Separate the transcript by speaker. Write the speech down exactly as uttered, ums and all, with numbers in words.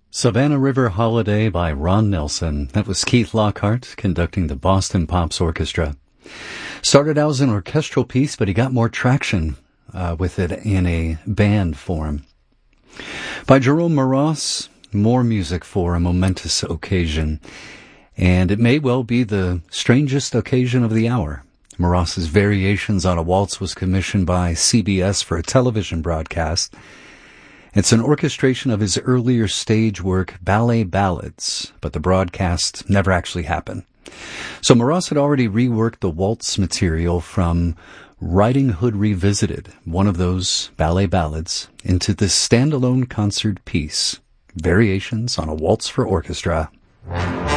Speaker 1: Savannah River Holiday by Ron Nelson. That was Keith Lockhart conducting the Boston Pops Orchestra. Started out as an orchestral piece, but he got more traction uh, with it in a band form. By Jerome Moross, more music for a momentous occasion. And it may well be the strangest occasion of the hour. Moross's Variations on a Waltz was commissioned by C B S for a television broadcast. It's an orchestration of his earlier stage work, Ballet Ballads, but the broadcast never actually happened. So Moross had already reworked the waltz material from Riding Hood Revisited, one of those ballet ballads, into this standalone concert piece, Variations on a Waltz for Orchestra.